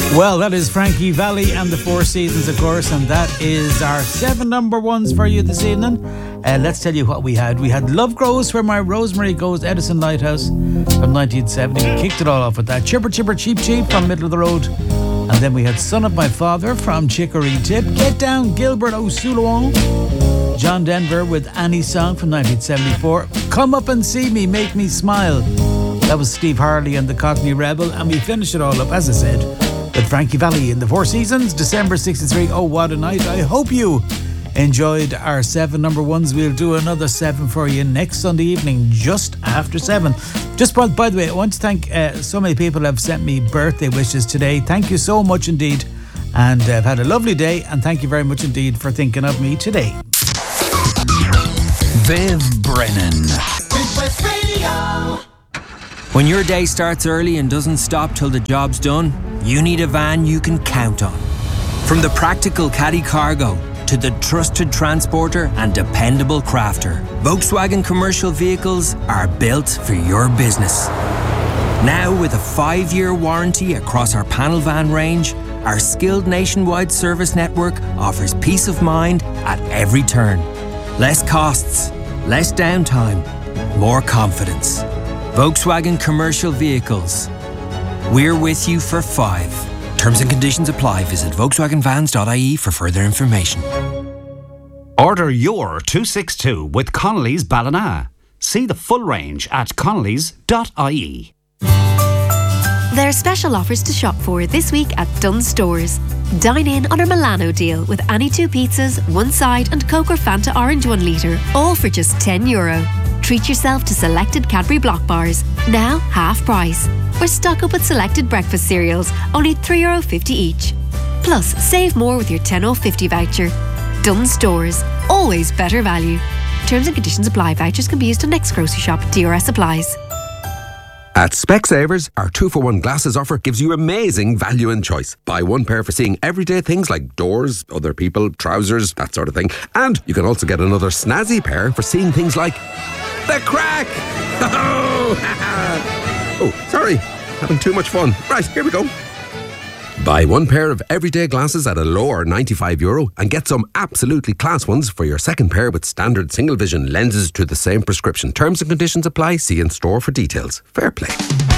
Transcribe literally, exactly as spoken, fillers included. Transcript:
Well, that is Frankie Valli and the Four Seasons, of course, and that is our seven number ones for you this evening. Uh, let's tell you what we had. We had Love Grows Where My Rosemary Goes, Edison Lighthouse from nineteen seventy. We kicked it all off with that. Chipper Chipper Cheep Cheep from Middle of the Road. And then we had Son of My Father from Chicory Tip. Get Down Gilbert O'Sullivan. John Denver with Annie's Song from nineteen seventy-four. Come Up and See Me, Make Me Smile. That was Steve Harley and the Cockney Rebel. And we finished it all up, as I said, with Frankie Valli in the Four Seasons, December sixty-three. Oh, what a night. I hope you enjoyed our seven number ones. We'll do another seven for you next Sunday evening, just after seven. Just by, by the way, I want to thank uh, so many people have sent me birthday wishes today. Thank you so much indeed. And uh, I've had a lovely day, and thank you very much indeed for thinking of me today. Viv Brennan. West Radio. When your day starts early and doesn't stop till the job's done, you need a van you can count on. From the practical caddy cargo to the trusted transporter and dependable crafter, Volkswagen commercial vehicles are built for your business. Now with a five-year warranty across our panel van range, our skilled nationwide service network offers peace of mind at every turn. Less costs, less downtime, more confidence. Volkswagen Commercial Vehicles. We're with you for five. Terms and conditions apply. Visit volkswagen vans dot I E for further information. Order your two sixty-two with Connolly's Ballina. See the full range at connellys dot I E. There are special offers to shop for this week at Dunnes Stores. Dine in on our Milano deal with any two pizzas, one side and Coke or Fanta Orange one litre, all for just ten euro. Treat yourself to selected Cadbury Block bars, now half price. Or stock up with selected breakfast cereals, only three euro fifty each. Plus, save more with your ten off fifty voucher. Dunnes Stores, always better value. Terms and conditions apply. Vouchers can be used on next grocery shop. D R S applies. At Specsavers, our two for one glasses offer gives you amazing value and choice. Buy one pair for seeing everyday things like doors, other people, trousers, that sort of thing. And you can also get another snazzy pair for seeing things like the crack! Oh, sorry, having too much fun. Right, here we go. Buy one pair of everyday glasses at a lower ninety-five euro and get some absolutely class ones for your second pair with standard single vision lenses to the same prescription. Terms and conditions apply. See in store for details. Fair play.